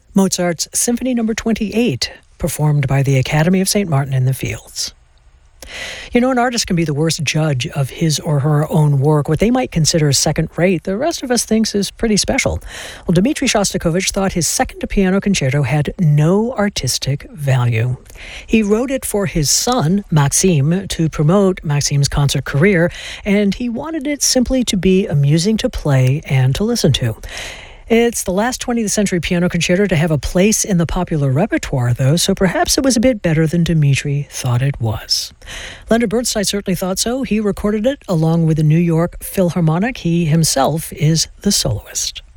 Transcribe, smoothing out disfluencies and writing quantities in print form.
Mozart's Symphony No. 28, performed by the Academy of St. Martin in the Fields. You know, an artist can be the worst judge of his or her own work. What they might consider second-rate, the rest of us thinks is pretty special. Well, Dmitri Shostakovich thought his second piano concerto had no artistic value. He wrote it for his son, Maxim, to promote Maxim's concert career, and he wanted it simply to be amusing to play and to listen to. It's the last 20th century piano concerto to have a place in the popular repertoire, though, so perhaps it was a bit better than Dmitri thought it was. Leonard Bernstein certainly thought so. He recorded it along with the New York Philharmonic. He himself is the soloist.